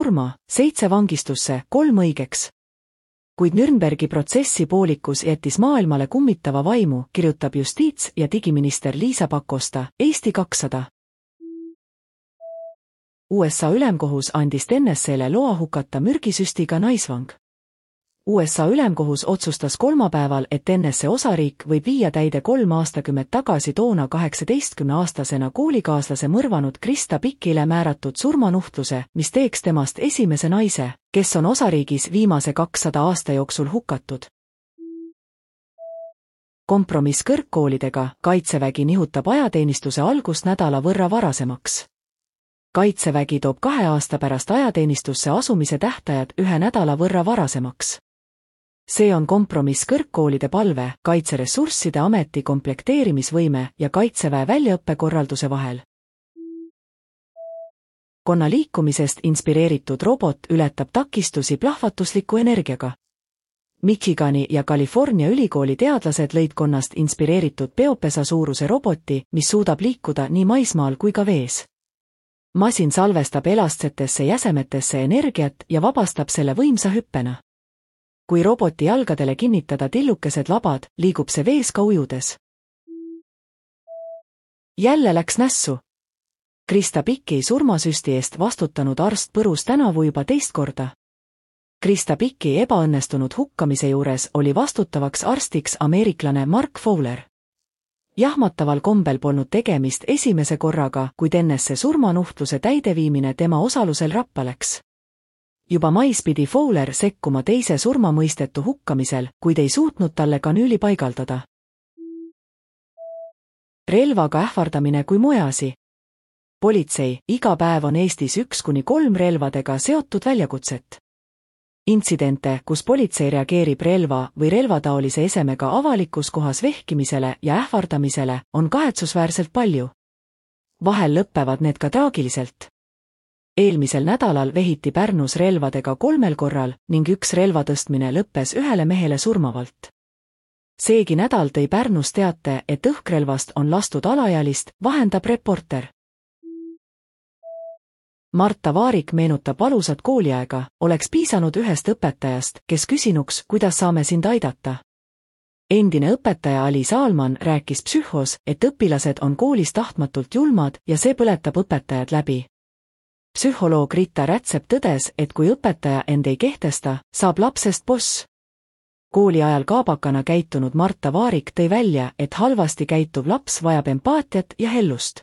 surma, 7 vangistusse, 3 õigeks. Kuid Nürnbergi protsessi poolikus jättis maailmale kummitava vaimu, kirjutab justiits- ja digiminister Liisa Pakosta, Eesti 200. USA ülemkohus andis Tennesseele loa hukata mürgisüstiga naisvang. USA ülemkohus otsustas kolmapäeval, et Tennessee osariik võib viia täide 3 aastakümmet tagasi toona 18-aastasena koolikaaslase mõrvanud Krista Pickile määratud surmanuhtluse, mis teeks temast esimese naise, kes on osariigis viimase 200 aasta jooksul hukatud. Kompromiss kõrgkoolidega, Kaitsevägi nihutab ajateenistuse algust nädala võrra varasemaks. Kaitsevägi toob 2 aasta pärast ajateenistusse asumise tähtajad 1 nädala võrra varasemaks. See on kompromiss kõrgkoolide palve, Kaitseressursside Ameti komplekteerimisvõime ja Kaitseväe väljaõppekorralduse vahel. Konna liikumisest inspireeritud robot ületab takistusi plahvatusliku energiaga. Michigani ja California ülikooli teadlased lõid konnast inspireeritud peopesa suuruse roboti, mis suudab liikuda nii maismaal kui ka vees. Masin salvestab elastsetesse jäsemetesse energiat ja vabastab selle võimsa hüppena. Kui roboti jalgadele kinnitada tillukesed labad, liigub see vees ka ujudes. Jälle läks nässu. Krista Picki surmasüsti eest vastutanud arst põrus tänavu juba 2 korda. Krista Picki ebaõnnestunud hukkamise juures oli vastutavaks arstiks ameeriklane Mark Fowler. Jahmataval kombel polnud tegemist esimese korraga, kui Tennessee surmanuhtluse täideviimine tema osalusel rappa läks. Juba mais pidi Fowler sekkuma teise surmamõistetu hukkamisel, kuid ei suutnud talle kanüüli paigaldada. Relvaga ähvardamine kui mueasi. Politsei, iga päev on Eestis 1-3 relvadega seotud väljakutset. Intsidente, kus politsei reageerib relva või relvataolise esemega avalikus kohas vehkimisele ja ähvardamisele, on kahetsusväärselt palju. Vahel lõppevad need ka traagiliselt. Eelmisel nädalal vehiti Pärnus relvadega 3 korral ning 1 relva tõstmine lõppes 1 mehele surmavalt. Seegi nädal tõi Pärnus teate, et õhkrelvast on lastud alaealist, vahendab Reporter. Marta Vaarik meenutab valusat kooliaega, oleks piisanud 1 õpetajast, kes küsinuks, kuidas saame sind aidata. Endine õpetaja Ali Saalman rääkis Psühhos, et õpilased on koolis tahtmatult julmad ja see põletab õpetajad läbi. Psühholoog Rita Rätsep tõdes, et kui õpetaja end ei kehtesta, saab lapsest boss. Kooli ajal kaabakana käitunud Marta Vaarik tõi välja, et halvasti käituv laps vajab empaatiat ja hellust.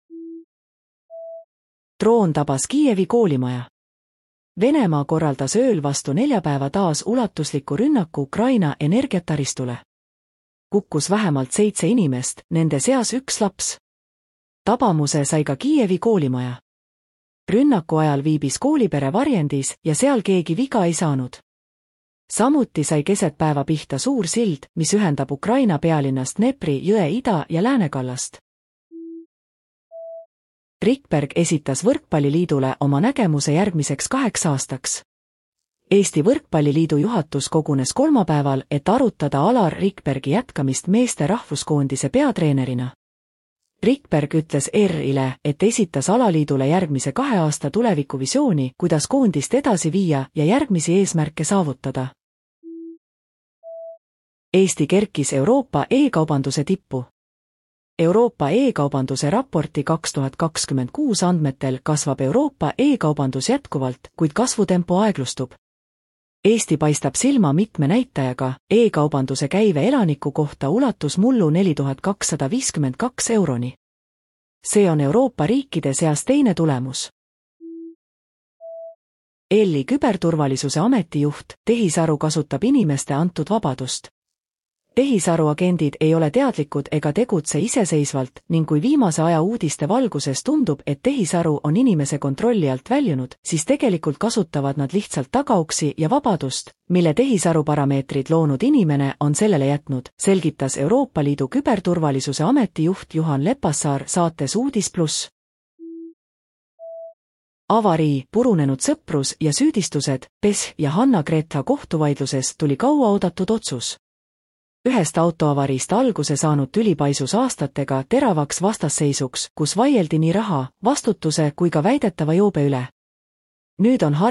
Droon tabas Kiievi koolimaja. Venemaa korraldas ööl vastu 4 päeva taas ulatusliku rünnaku Ukraina energiataristule. Kukkus vähemalt 7 inimest, nende seas 1 laps. Tabamuse sai ka Kiievi koolimaja. Rünnaku ajal viibis koolipere varjendis ja seal keegi viga ei saanud. Samuti sai keset päeva pihta suur sild, mis ühendab Ukraina pealinnast Dnepri jõe ida- ja läänekallast. Rikberg esitas Võrkpalliliidule oma nägemuse järgmiseks 8 aastaks. Eesti Võrkpalliliidu juhatus kogunes kolmapäeval, et arutada Alar Rikbergi jätkamist meeste rahvuskoondise peatreenerina. Rikberg ütles ERR-ile, et esitas alaliidule järgmise 2 aasta tulevikuvisiooni, kuidas koondist edasi viia ja järgmisi eesmärke saavutada. Eesti kerkis Euroopa e-kaubanduse tippu. Euroopa e-kaubanduse raporti 2026 andmetel kasvab Euroopa e-kaubandus jätkuvalt, kuid kasvutempo aeglustub. Eesti paistab silma mitme näitajaga, e-kaubanduse käive elaniku kohta ulatus mullu 4252 euroni. See on Euroopa riikide seas teine tulemus. EL-i küberturvalisuse ameti juht, tehisaru kasutab inimeste antud vabadust. Tehisaru agendid ei ole teadlikud ega tegutse iseseisvalt ning kui viimase aja uudiste valguses tundub, et tehisaru on inimese kontrolli alt väljunud, siis tegelikult kasutavad nad lihtsalt tagauksi ja vabadust, mille tehisaru parameetrid loonud inimene on sellele jätnud, selgitas Euroopa Liidu küberturvalisuse ameti juht Juhan Lepassaar saates Uudis+. Avarii, purunenud sõprus ja süüdistused, PES ja Hanna-Greta kohtuvaidluses tuli kauaoodatud otsus. Ühest autoavariist alguse saanud tüli paisus aastatega teravaks vastasseisuks, kus vaieldi nii raha, vastutuse kui ka väidetava joobe üle. Nüüd on